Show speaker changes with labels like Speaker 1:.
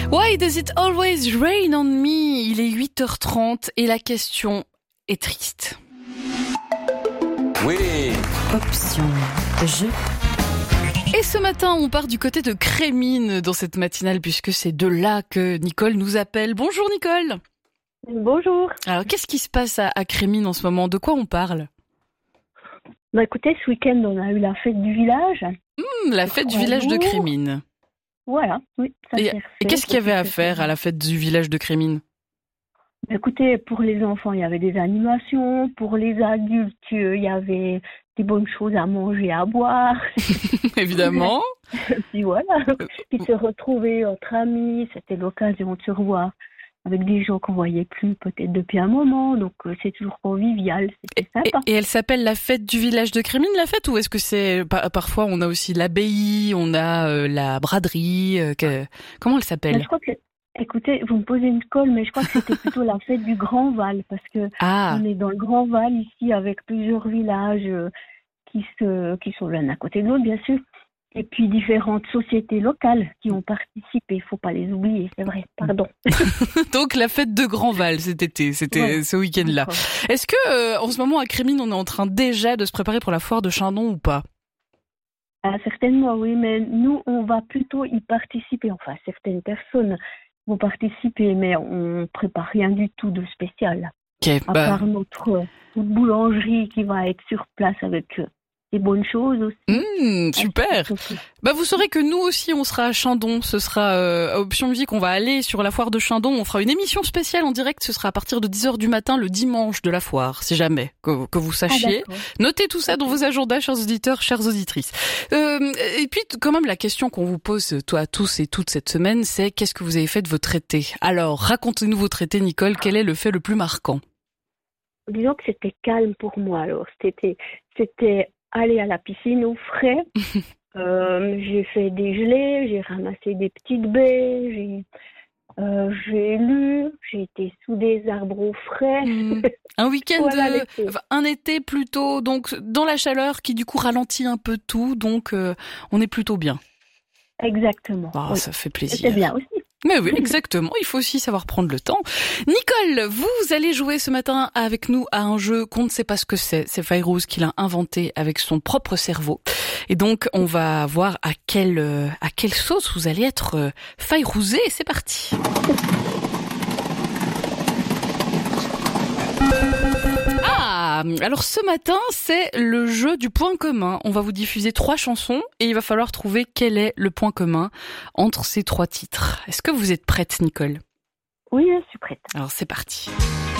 Speaker 1: Why does it always rain on me? Il est 8h30 et la question est triste.
Speaker 2: Oui.
Speaker 3: Option jeu.
Speaker 1: Et ce matin, on part du côté de Crémines dans cette matinale puisque c'est de là que Nicole nous appelle. Bonjour Nicole.
Speaker 4: Bonjour.
Speaker 1: Alors qu'est-ce qui se passe à Crémines en ce moment? De quoi on parle?
Speaker 4: Bah écoutez, ce week-end, on a eu la fête du village.
Speaker 1: La fête du village de Crémines.
Speaker 4: Voilà, oui. Ça s'est
Speaker 1: Et
Speaker 4: refait,
Speaker 1: qu'est-ce qu'il y avait à faire à la fête du village de Crémines?
Speaker 4: Bah, écoutez, pour les enfants, il y avait des animations. Pour les adultes, il y avait des bonnes choses à manger, à boire.
Speaker 1: Évidemment.
Speaker 4: Puis voilà. Puis se retrouver entre amis, c'était l'occasion de se revoir avec des gens qu'on voyait plus peut-être depuis un moment. Donc c'est toujours convivial, c'était sympa.
Speaker 1: Et elle s'appelle la fête du village de Crémines, la fête, ou est-ce que c'est parfois on a aussi l'abbaye, on a la braderie, comment elle s'appelle?
Speaker 4: Je crois que écoutez, vous me posez une colle, mais je crois que c'était plutôt la fête du Grand Val, parce que on est dans le Grand Val ici avec plusieurs villages qui sont l'un à côté de l'autre, bien sûr, et puis différentes sociétés locales qui ont participé. Il faut pas les oublier, c'est vrai. Pardon.
Speaker 1: Donc la fête de Grand Val cet été, c'était ce week-end-là.
Speaker 4: D'accord.
Speaker 1: Est-ce que en ce moment à Crémines, on est en train déjà de se préparer pour la foire de Chindon ou pas?
Speaker 4: Ah, certainement, oui, mais nous, on va plutôt y participer. Enfin, certaines personnes vont participer, mais on prépare rien du tout de spécial.
Speaker 1: Okay,
Speaker 4: à part notre boulangerie qui va être sur place avec des bonnes choses aussi.
Speaker 1: Super. Vous saurez que nous aussi, on sera à Chindon. Ce sera à Option Vie qu'on va aller sur la foire de Chindon. On fera une émission spéciale en direct. Ce sera à partir de 10h du matin le dimanche de la foire, si jamais que vous sachiez. Notez tout ça dans vos agendas, chers auditeurs, chères auditrices. Et puis, quand même, la question qu'on vous pose à tous et toutes cette semaine, c'est qu'est-ce que vous avez fait de votre été? Alors, racontez-nous votre été, Nicole. Quel est le fait le plus marquant?
Speaker 4: Disons que c'était calme pour moi. Alors, c'était aller à la piscine au frais. J'ai fait des gelées, j'ai ramassé des petites baies, j'ai lu, j'ai été sous des arbres au frais.
Speaker 1: Un week-end,
Speaker 4: voilà,
Speaker 1: un été plutôt, donc dans la chaleur qui du coup ralentit un peu tout, donc on est plutôt bien.
Speaker 4: Exactement.
Speaker 1: Oui. Ça fait plaisir.
Speaker 4: C'était bien aussi.
Speaker 1: Mais oui, exactement. Il faut aussi savoir prendre le temps. Nicole, vous allez jouer ce matin avec nous à un jeu qu'on ne sait pas ce que c'est. C'est Fayrouz qui l'a inventé avec son propre cerveau. Et donc, on va voir à quelle sauce vous allez être Fayrouzé. C'est parti. Alors ce matin, c'est le jeu du point commun. On va vous diffuser 3 chansons et il va falloir trouver quel est le point commun entre ces 3 titres. Est-ce que vous êtes prête, Nicole?
Speaker 4: Oui, je suis prête.
Speaker 1: Alors c'est parti.